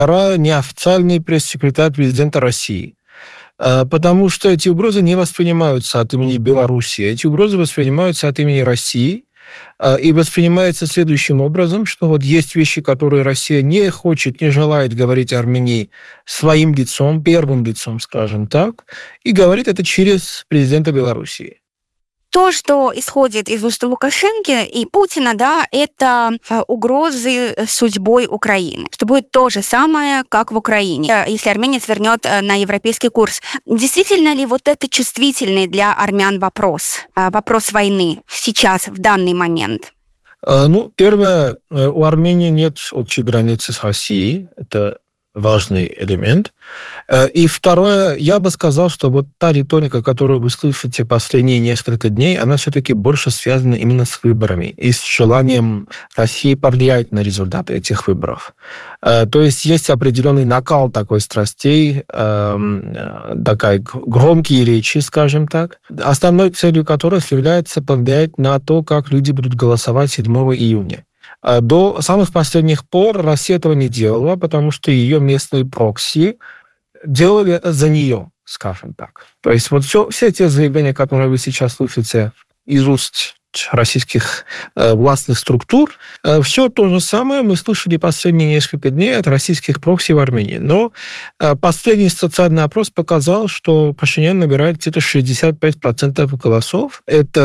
неофициальный пресс-секретарь президента России. Потому что эти угрозы не воспринимаются от имени Беларуси. Эти угрозы воспринимаются от имени России и воспринимается следующим образом, что вот есть вещи, которые Россия не хочет, не желает говорить Армении своим лицом, первым лицом, скажем так, и говорит это через президента Белоруссии. То, что исходит из уст Лукашенко и Путина, да, это угрозы судьбой Украины. Что будет то же самое, как в Украине, если Армения свернет на европейский курс. Действительно ли вот это чувствительный для армян вопрос войны сейчас, в данный момент? Первое, у Армении нет общей границы с Россией. Это важный элемент. И второе, я бы сказал, что вот та риторика, которую вы слышите последние несколько дней, она все-таки больше связана именно с выборами и с желанием России повлиять на результаты этих выборов. То есть определенный накал такой страстей, такая громкие речи, скажем так, основной целью которых является повлиять на то, как люди будут голосовать 7 июня. До самых последних пор Россия этого не делала, потому что ее местные прокси делали за нее, скажем так. То есть вот все те заявления, которые вы сейчас слышите из уст российских властных структур, все то же самое мы слышали последние несколько дней от российских прокси в Армении. Но последний социальный опрос показал, что Пашинян набирает где-то 65% голосов.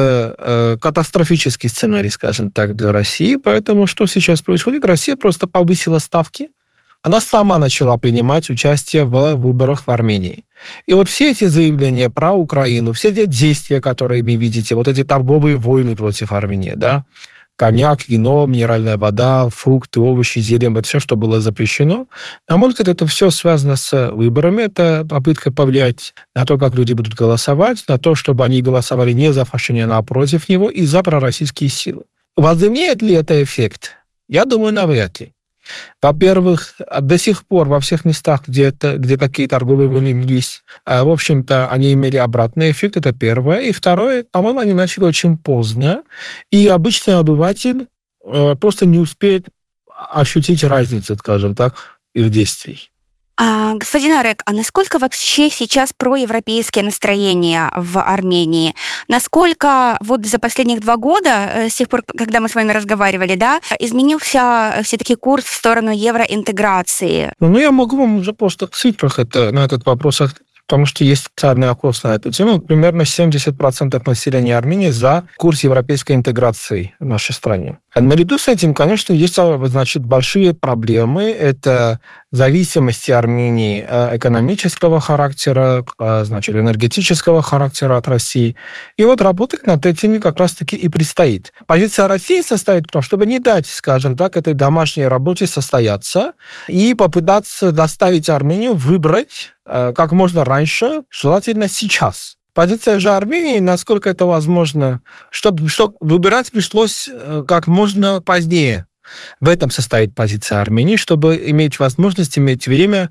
Это катастрофический сценарий, скажем так, для России. Поэтому что сейчас происходит? Россия просто повысила ставки. Она сама начала принимать участие в выборах в Армении. И вот все эти заявления про Украину, все эти действия, которые вы видите, вот эти торговые войны против Армении, да, коньяк, вино, минеральная вода, фрукты, овощи, зелень, вот все, что было запрещено. На мой взгляд, это все связано с выборами. Это попытка повлиять на то, как люди будут голосовать, на то, чтобы они голосовали не за Пашиняна, а против него и за пророссийские силы. Возымеет ли это эффект? Я думаю, навряд ли. Во-первых, до сих пор во всех местах, где такие торговые войны велись, в общем-то, они имели обратный эффект, это первое. И второе, по-моему, они начали очень поздно, и обычный обыватель просто не успеет ощутить разницу, скажем так, их действий. Господин Арек, а насколько вообще сейчас проевропейские настроения в Армении? Насколько вот за последних 2 года, с тех пор, когда мы с вами разговаривали, да, изменился все-таки курс в сторону евроинтеграции? Я могу вам уже просто в цифрах на этот вопрос ответить, потому что есть специальный опрос на эту тему. Примерно 70% населения Армении за курс европейской интеграции в нашей стране. Наряду с этим, конечно, есть, большие проблемы. Это зависимости Армении экономического характера, энергетического характера от России. И вот работать над этими как раз-таки и предстоит. Позиция России состоит в том, чтобы не дать, скажем так, этой домашней работе состояться и попытаться заставить Армению выбрать как можно раньше, желательно сейчас. Позиция же Армении, насколько это возможно, чтобы выбирать пришлось как можно позднее. В этом состоит позиция Армении, чтобы иметь возможность, иметь время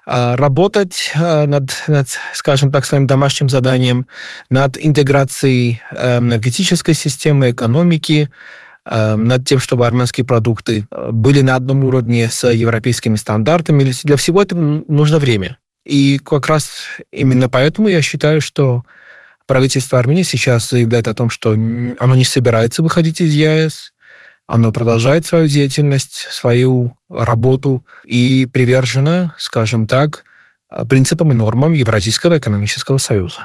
работать над, скажем так, своим домашним заданием, над интеграцией энергетической системы, экономики, над тем, чтобы армянские продукты были на одном уровне с европейскими стандартами. Для всего этого нужно время. И как раз именно поэтому я считаю, что правительство Армении сейчас заявляет о том, что оно не собирается выходить из ЕАЭС, оно продолжает свою деятельность, свою работу и привержено, скажем так, принципам и нормам Евразийского экономического союза.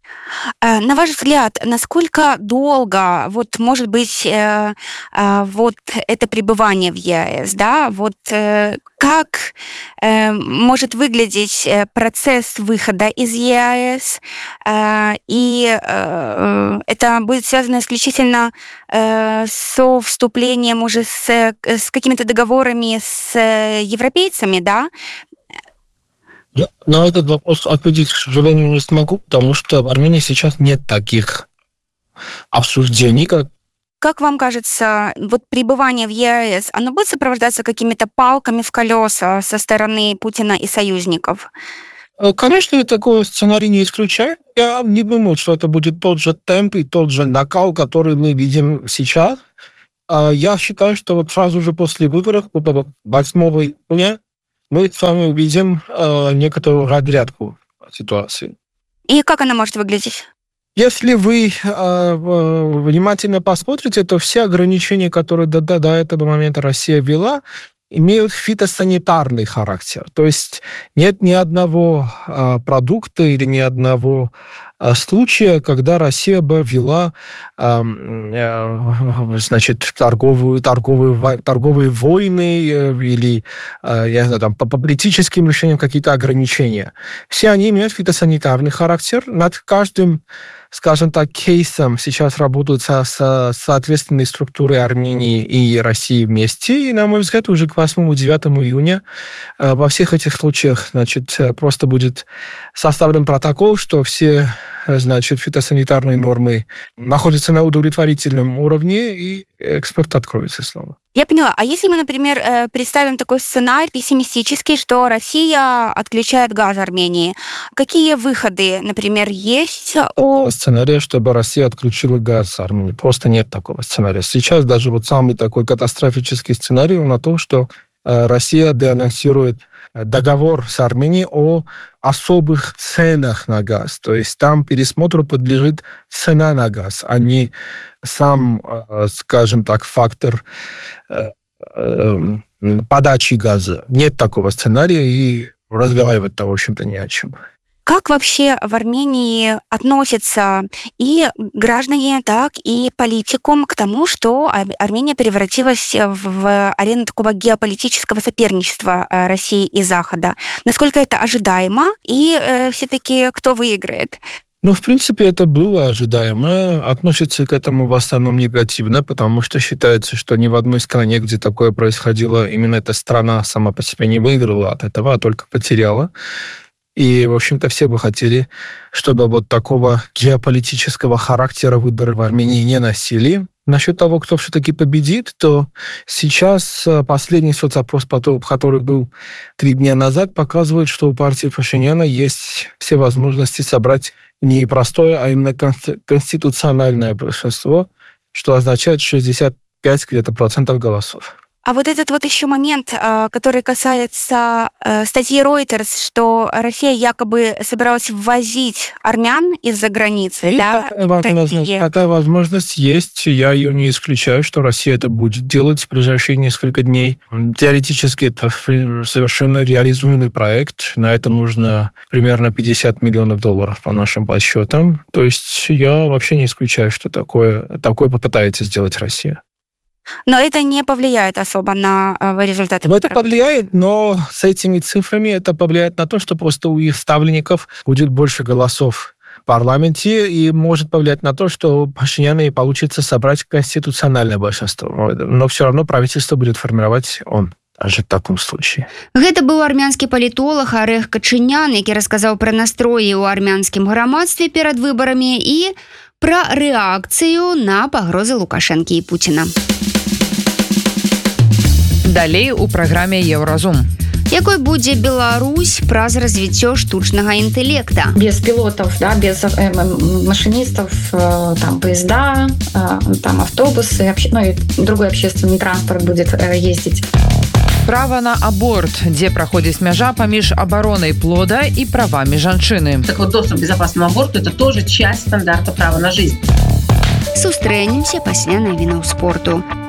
На ваш взгляд, насколько долго может быть это пребывание в ЕАЭС, да? Как может выглядеть процесс выхода из ЕАЭС, и это будет связано исключительно со вступлением уже с какими-то договорами с европейцами, да? На этот вопрос ответить, к сожалению, не смогу, потому что в Армении сейчас нет таких обсуждений. Как вам кажется, пребывание в ЕАЭС, оно будет сопровождаться какими-то палками в колеса со стороны Путина и союзников? Конечно, я такой сценарий не исключаю. Я не думаю, что это будет тот же темп и тот же накал, который мы видим сейчас. Я считаю, что сразу же после выборов, 8 июня, мы с вами увидим некоторую разрядку ситуации. И как она может выглядеть? Если вы внимательно посмотрите, то все ограничения, которые до этого момента Россия ввела, имеют фитосанитарный характер. То есть нет ни одного продукта или ни одного случая, когда Россия бы ввела значит, торговые войны или я знаю, там, по политическим решениям какие-то ограничения. Все они имеют фитосанитарный характер. Над каждым, скажем так, кейсом сейчас работают с соответственной структурой Армении и России вместе. И, на мой взгляд, уже к 8-9 июня во всех этих случаях, значит, просто будет составлен протокол, что все, значит, фитосанитарные нормы находятся на удовлетворительном уровне, и экспорт откроется снова. Я поняла. А если мы, например, представим такой сценарий пессимистический, что Россия отключает газ Армении, какие выходы, например, есть? Сценария, чтобы Россия отключила газ Армении. Просто нет такого сценария. Сейчас даже вот самый такой катастрофический сценарий на то, что Россия деаннексирует договор с Арменией о особых ценах на газ. То есть там пересмотру подлежит цена на газ, а не сам, скажем так, фактор подачи газа. Нет такого сценария, и разговаривать-то, в общем-то, не о чем. Как вообще в Армении относятся и граждане, так и политикум к тому, что Армения превратилась в арену такого геополитического соперничества России и Захода? Насколько это ожидаемо? И все-таки кто выиграет? Ну, в принципе, это было ожидаемо. Относятся к этому в основном негативно, потому что считается, что ни в одной стране, где такое происходило, именно эта страна сама по себе не выиграла от этого, а только потеряла. И, в общем-то, все бы хотели, чтобы вот такого геополитического характера выборы в Армении не носили. Насчет того, кто все-таки победит, то сейчас последний соцопрос, который был 3 дня назад, показывает, что у партии Пашиняна есть все возможности собрать не простое, а именно конституциональное большинство, что означает 65 где-то процентов голосов. А вот этот вот еще момент, который касается статьи Reuters, что Россия якобы собиралась ввозить армян из-за границы. Да? Такая возможность есть. Я ее не исключаю, что Россия это будет делать в ближайшие несколько дней. Теоретически это совершенно реализуемый проект. На это нужно примерно $50 миллионов по нашим подсчетам. То есть я вообще не исключаю, что такое попытается сделать Россия. Но это не повлияет особо на результаты. Это повлияет, но с этими цифрами это повлияет на то, что просто у их ставленников будет больше голосов в парламенте, и может повлиять на то, что Пашиняну получится собрать конституциональное большинство. Но все равно правительство будет формировать он. Аж в таком случае. Гэта быў армянскі палітолог Арех Качынян, які расказаў пра настроі ў армянскім грамадстве перад выбарамі і пра рэакцыю на пагрозы Лукашэнкі і Пуціна. Далей у праграме Еўразум. Якой будзе Беларусь праз развіццё штучнага інтэлекта? Без пилотов, да, без машинистов, там поезда, там автобусы, ну и другой общественный транспорт будет ездить. Права на аборт, дзе праходзіць мяжа паміж абаронай плода і правамі жанчыны. Так вот, доступ к безопасному аборту – это тоже часть стандарта права на жизнь. Сустрэнемся пасля навінаў спорту.